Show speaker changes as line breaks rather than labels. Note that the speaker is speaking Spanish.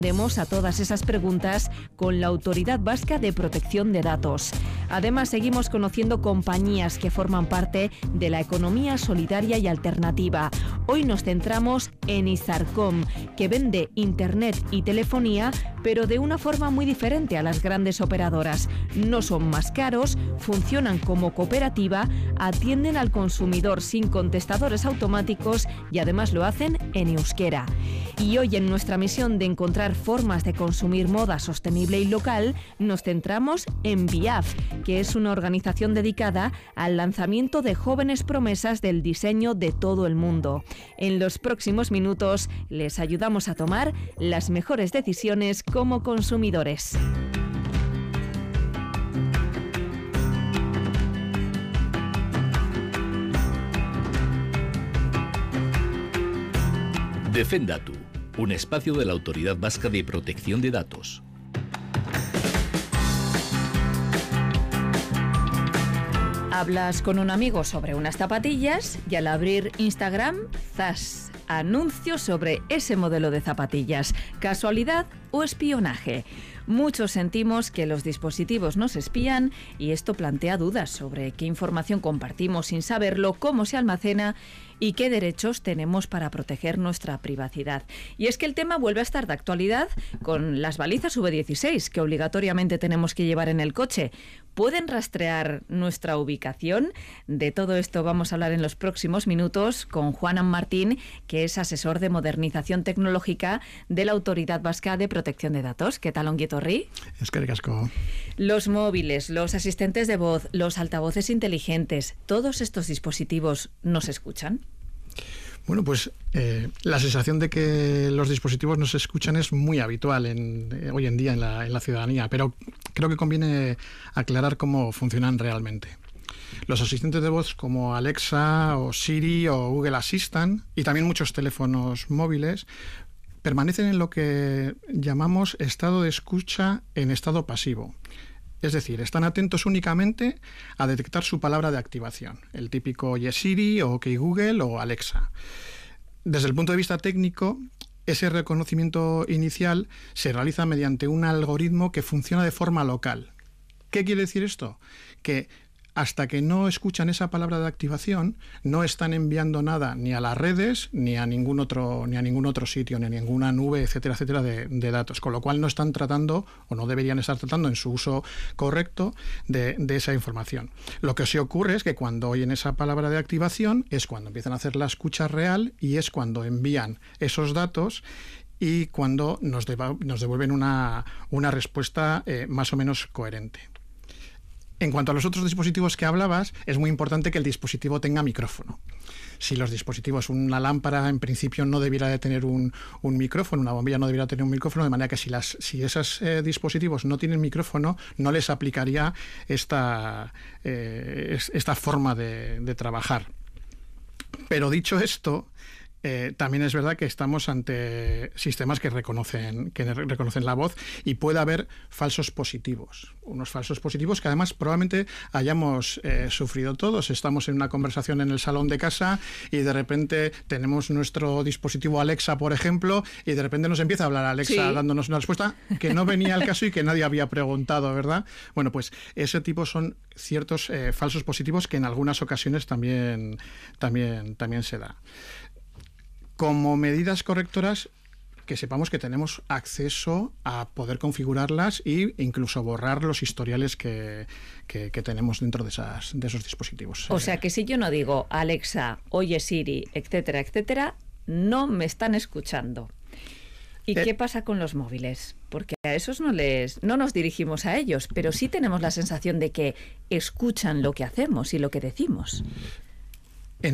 Respondemos a todas esas preguntas con la Autoridad Vasca de Protección de Datos. Además, seguimos conociendo compañías que forman parte de la economía solidaria y alternativa. Hoy nos centramos en Izarcom, que vende internet y telefonía, pero de una forma muy diferente a las grandes operadoras. No son más caros, funcionan como cooperativa, atienden al consumidor sin contestadores automáticos y además lo hacen en euskera. Y hoy, en nuestra misión de encontrar formas de consumir moda sostenible y local, nos centramos en VIAF, que es una organización dedicada al lanzamiento de jóvenes promesas del diseño de todo el mundo. En los próximos minutos les ayudamos a tomar las mejores decisiones como consumidores.
Defendatu, un espacio de la Autoridad Vasca de Protección de Datos.
Hablas con un amigo sobre unas zapatillas y al abrir Instagram, ¡zas! Anuncios sobre ese modelo de zapatillas. ¿Casualidad o espionaje? Muchos sentimos que los dispositivos nos espían y esto plantea dudas sobre qué información compartimos sin saberlo, cómo se almacena y qué derechos tenemos para proteger nuestra privacidad. Y es que el tema vuelve a estar de actualidad con las balizas V16 que obligatoriamente tenemos que llevar en el coche. ¿Pueden rastrear nuestra ubicación? De todo esto vamos a hablar en los próximos minutos con Juan Martín, que es asesor de modernización tecnológica de la Autoridad Vasca de Protección de Datos. ¿Qué tal, ongi etorri?
Eskerrik asko.
Los móviles, los asistentes de voz, los altavoces inteligentes, ¿todos estos dispositivos nos escuchan?
Bueno, pues la sensación de que los dispositivos nos escuchan es muy habitual hoy en día en la ciudadanía, pero creo que conviene aclarar cómo funcionan realmente. Los asistentes de voz como Alexa o Siri o Google Assistant y también muchos teléfonos móviles permanecen en lo que llamamos estado de escucha en estado pasivo. Es decir, están atentos únicamente a detectar su palabra de activación, el típico Yes Siri o OK Google o Alexa. Desde el punto de vista técnico, ese reconocimiento inicial se realiza mediante un algoritmo que funciona de forma local. ¿Qué quiere decir esto? Que hasta que no escuchan esa palabra de activación, no están enviando nada ni a las redes, ni a ningún otro sitio, ni a ninguna nube, etcétera, etcétera, de datos. Con lo cual no están tratando, o no deberían estar tratando en su uso correcto de esa información. Lo que sí ocurre es que cuando oyen esa palabra de activación es cuando empiezan a hacer la escucha real y es cuando envían esos datos y cuando nos devuelven una respuesta más o menos coherente. En cuanto a los otros dispositivos que hablabas, es muy importante que el dispositivo tenga micrófono. Si los dispositivos, una lámpara en principio no debiera de tener un micrófono, una bombilla no debiera tener un micrófono, de manera que si esos dispositivos no tienen micrófono, no les aplicaría esta forma de trabajar. Pero dicho esto, también es verdad que estamos ante sistemas que reconocen la voz y puede haber falsos positivos. Unos falsos positivos que además probablemente hayamos sufrido todos. Estamos en una conversación en el salón de casa y de repente tenemos nuestro dispositivo Alexa, por ejemplo, y de repente nos empieza a hablar Alexa, sí, dándonos una respuesta que no venía al caso y que nadie había preguntado, ¿verdad? Bueno, pues ese tipo son ciertos falsos positivos que en algunas ocasiones también se da. Como medidas correctoras, que sepamos que tenemos acceso a poder configurarlas e incluso borrar los historiales que tenemos dentro de esos dispositivos.
O sea que si yo no digo Alexa, oye Siri, etcétera, etcétera, no me están escuchando. ¿Y qué pasa con los móviles? Porque a esos no nos dirigimos a ellos, pero sí tenemos la sensación de que escuchan lo que hacemos y lo que decimos.